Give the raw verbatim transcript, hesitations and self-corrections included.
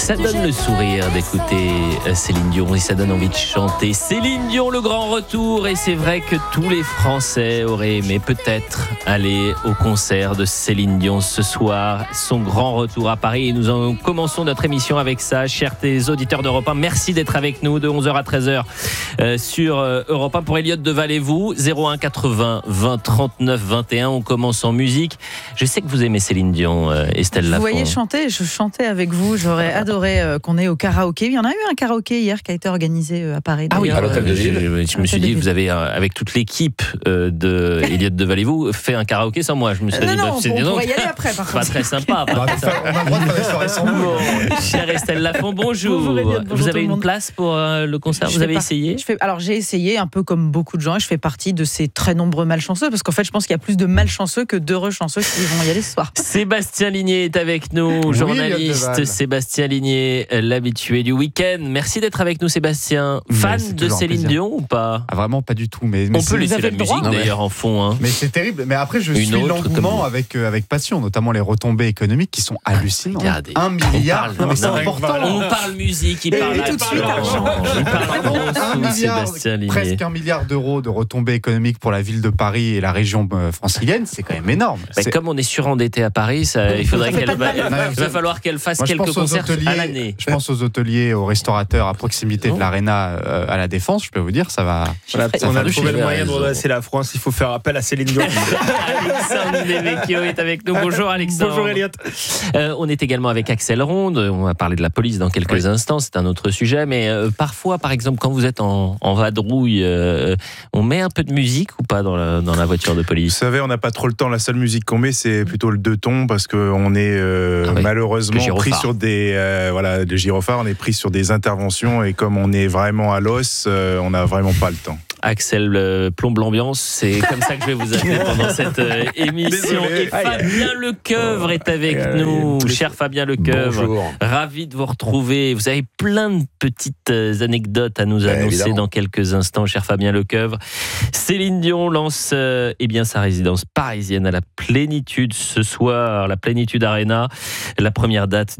Ça donne le sourire d'écouter Céline Dion et ça donne envie de chanter. Céline Dion, le grand retour. Et c'est vrai que tous les Français auraient aimé peut-être aller au concert de Céline Dion ce soir. Son grand retour à Paris. Et nous en commençons notre émission avec ça. Chers auditeurs d'Europe un, merci d'être avec nous de onze heures à treize heures euh, sur euh, Europe un. Pour Elliott de Valez-vous, zéro un quatre-vingts vingt trente-neuf vingt et un. On commence en musique. Je sais que vous aimez Céline Dion, euh, Estelle Lafont. Vous voyez chanter, je chantais avec vous. J'aurais adoré euh, qu'on ait au karaoké. Il y en a eu un karaoké hier qui a été organisé euh, à Paris. Ah oui, à l'hôtel de Ville. Je, je me suis dit, de vous avez, euh, avec toute l'équipe euh, de Elliott de Valez-vous, fait un karaoké sans moi. Je me suis euh, dit, non, bah, non, c'est on donc, pourrait y aller après, par pas contre. très sympa. Pas On a très sympa. le droit de faire des soirées sans nous. Bon, chère Estelle Lafont, bonjour. Bonjour, Elliott, bonjour vous avez tout le une monde. place pour euh, le concert? Je Vous fais avez par- essayé? je fais, Alors j'ai essayé, un peu comme beaucoup de gens, et je fais partie de ces très nombreux malchanceux, parce qu'en fait je pense qu'il y a plus de malchanceux que d'heureux chanceux qui vont y aller ce soir. Sébastien Ligné est avec nous, Oui, journaliste. Elliott Deval. Sébastien Ligné, l'habitué du week-end. Merci d'être avec nous, Sébastien. Mais Fan c'est de toujours un Céline plaisir. Dion ou pas? Ah, vraiment pas du tout. Mais, mais On c'est- peut laisser avez la le droit. musique Non, mais- d'ailleurs en fond. Hein. Mais c'est terrible. Mais après, je Une suis autre, l'engouement comme- avec, euh, avec passion, notamment les retombées économiques qui sont hallucinantes. Regardez. Un milliard. parle- Non, mais c'est non, important. On parle musique, il Mais parle oui, tout de suite, argent. Il parle Un gros sous, milliard, Sébastien Ligné. presque un milliard d'euros de retombées économiques pour la ville de Paris et la région euh, francilienne, c'est quand même énorme. Bah, C'est- comme on est surendetté à Paris, ça, il faudrait Ça fait qu'elle pas de va, mal. il va falloir qu'elle fasse Moi, je quelques pense aux concerts hôteliers, à l'année. je pense aux hôteliers, aux restaurateurs à proximité Oh. de l'Arena euh, à la Défense. Je peux vous dire, ça va. Voilà, Ça on fait a du trouvé chiffre. le moyen de Raison. redresser la France. Il faut faire appel à Céline Dion. Alexandre Devecchio est avec nous. Bonjour Alexandre. Bonjour Elliott. Euh, on est également avec Axel Ronde. On va parler de la police dans quelques Oui. instants. C'est un autre sujet. Mais euh, parfois, par exemple, quand vous êtes en, en vadrouille, euh, on met un peu de musique ou pas dans la, dans la voiture de Vous police? savez, on n'a pas trop le temps. La seule musique qu'on met, c'est plutôt le deux tons parce qu'on est euh, Ah oui, le malheureusement gyrophare. pris sur des euh, voilà, le gyrophare. On est pris sur des interventions et comme on est vraiment à l'os, euh, on n'a vraiment pas le temps. Axel euh, plombe l'ambiance, c'est comme ça que je vais vous appeler pendant cette euh, émission. Désolé. Et Fabien Lecoeuvre est avec Aïe, aïe, nous, aïe. cher Fabien Lecoeuvre. Bonjour. Ravi de vous retrouver. Vous avez plein de petites euh, anecdotes à nous Ben, annoncer évidemment. dans quelques instants, cher Fabien Lecoeuvre. Céline Dion lance euh, eh bien, sa résidence parisienne à la Plénitude ce soir, la Plénitude Arena. La première date